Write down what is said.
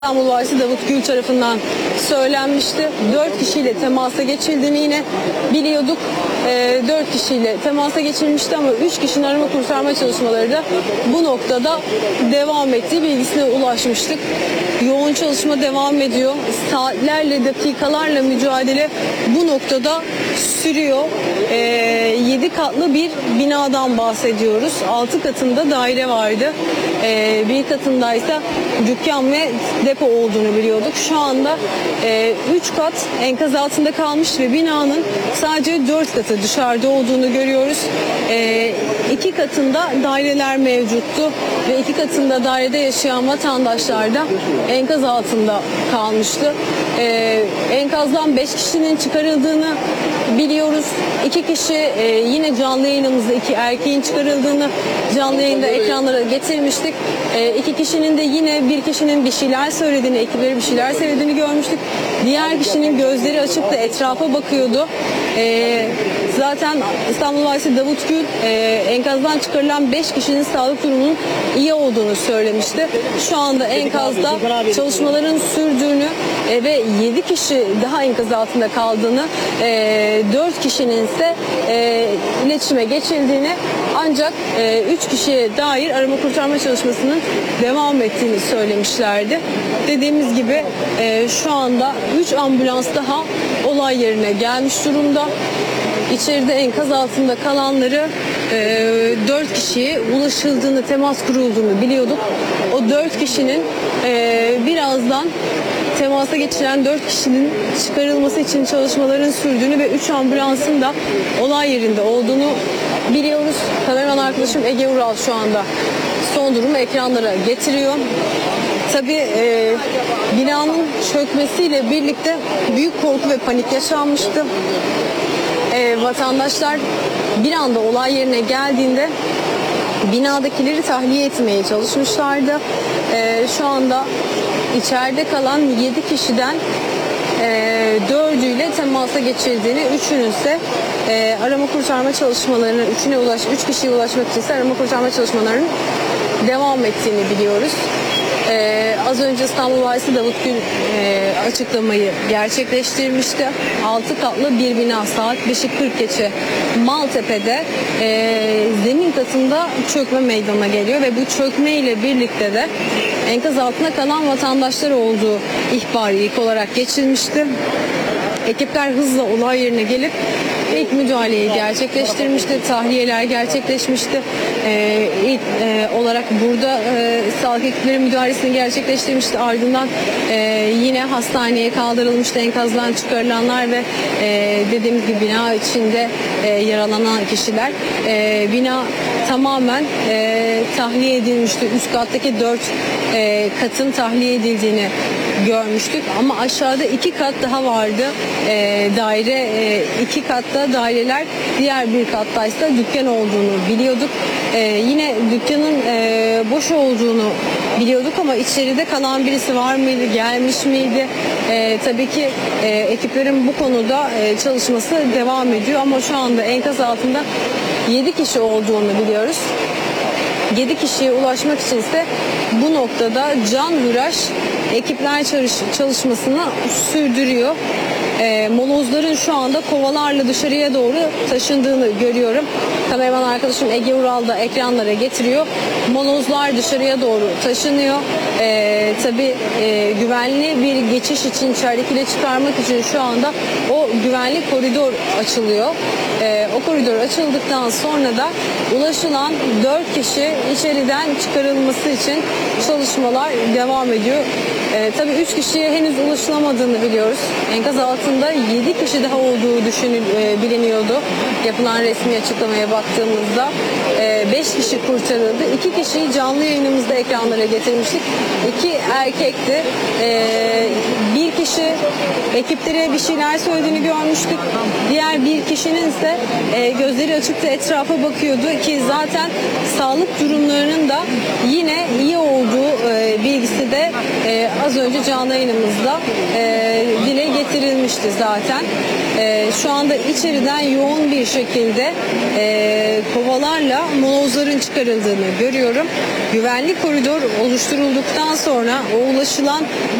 İstanbul Valisi Davut Gül tarafından söylenmişti. 4 kişiyle temasa geçildiğini yine biliyorduk. 4 kişiyle temasa geçilmişti ama 3 kişinin arama kurtarma çalışmaları da bu noktada devam ettiği bilgisine ulaşmıştık. Yoğun çalışma devam ediyor. Saatlerle, dakikalarla mücadele bu noktada sürüyor. 7 katlı bir binadan bahsediyoruz. 6 katında daire vardı. Bir katındaysa dükkan ve depo olduğunu biliyorduk. Şu anda 3 kat enkaz altında kalmış ve binanın sadece 4 katı dışarıda olduğunu görüyoruz. 2 katında daireler mevcuttu ve 2 katında dairede yaşayan vatandaşlar da enkaz altında kalmıştı. Enkazdan 5 kişinin çıkarıldığını biliyoruz. 2 kişi yine canlı yayınımızda 2 erkeğin çıkarıldığını canlı yayında ekranlara getirmiştik. 2 kişinin de yine bir kişinin bir şeyler söylediğini, ekipleri bir şeyler söylediğini görmüştük. Diğer kişinin gözleri açık da etrafa bakıyordu. Zaten İstanbul Valisi Davut Gül enkazdan çıkarılan 5 kişinin sağlık durumunun iyi olduğunu söylemişti. Şu anda enkazda çalışmaların sürdüğünü ve 7 kişi daha enkaz altında kaldığını, 4 kişinin ise iletişime geçildiğini ancak 3 kişiye dair arama kurtarma çalışmasının devam ettiğini söylemişlerdi. Dediğimiz gibi şu anda 3 ambulans daha olay yerine gelmiş durumda. İçeride enkaz altında kalanları 4 kişiye ulaşıldığını, temas kurulduğunu biliyorduk. O 4 kişinin birazdan temasa geçiren 4 kişinin çıkarılması için çalışmaların sürdüğünü ve 3 ambulansın da olay yerinde olduğunu biliyoruz. Kameraman arkadaşım Ege Ural şu anda son durumu ekranlara getiriyor. Tabii binanın çökmesiyle birlikte büyük korku ve panik yaşanmıştı. Vatandaşlar bir anda olay yerine geldiğinde binadakileri tahliye etmeye çalışmışlardı. Şu anda içeride kalan 7 kişiden 4'üyle temasa geçildiğini, 3'ünün ise arama kurtarma çalışmalarının 3 kişiye ulaşmak için ise arama kurtarma çalışmalarının devam ettiğini biliyoruz. Az önce İstanbul Valisi Davut Gül açıklamayı gerçekleştirmişti. 6 katlı bir bina saat 5'i 40 geçe Maltepe'de zemin katında çökme meydana geliyor ve bu çökme ile birlikte de enkaz altında kalan vatandaşlar olduğu ihbarı ilk olarak geçilmişti. Ekipler hızla olay yerine gelip ilk müdahaleyi gerçekleştirmişti. Tahliyeler gerçekleşmişti. İlk olarak burada sağlık ekipleri müdahalesini gerçekleştirmişti. Ardından yine hastaneye kaldırılmıştı enkazdan çıkarılanlar ve dediğimiz gibi bina içinde yaralanan kişiler. Bina tamamen tahliye edilmişti. Üst kattaki 4 katın tahliye edildiğini görmüştük ama aşağıda 2 kat daha vardı. Daire 2 katta daireler, diğer bir kattaysa dükkan olduğunu biliyorduk. Yine dükkanın boş olduğunu biliyorduk ama içeride kalan birisi var mıydı, gelmiş miydi? Tabii ki ekiplerin bu konuda çalışması devam ediyor ama şu anda enkaz altında 7 kişi olduğunu biliyoruz. 7 kişiye ulaşmak için ise bu noktada canhıraş ekipler çalışmasını sürdürüyor. Molozların şu anda kovalarla dışarıya doğru taşındığını görüyorum. Kameraman arkadaşım Ege Ural da ekranlara getiriyor. Molozlar dışarıya doğru taşınıyor. Tabii güvenli bir geçiş için, içeridekileri çıkarmak için şu anda o güvenli koridor açılıyor. O koridor açıldıktan sonra da ulaşılan 4 kişi içeriden çıkarılması için çalışmalar devam ediyor. Tabii 3 kişiye henüz ulaşılamadığını biliyoruz. Enkaz altında 7 kişi daha olduğu biliniyordu. Yapılan resmi açıklamaya baktığımızda 5 kişi kurtarıldı. 2 kişiyi canlı yayınımızda ekranlara getirmiştik. 2 erkekti. Bir kişi kişi ekiplere bir şeyler söylediğini görmüştük. Diğer bir kişinin ise gözleri açıktı, etrafa bakıyordu ki zaten sağlık durumlarının da yine iyi olduğu bilgisi de az önce canlı yayınımızda dile getirilmişti zaten. Şu anda içeriden yoğun bir şekilde kovalarla molozların çıkarıldığını görüyorum. Güvenlik koridor oluşturulduktan sonra o ulaşılan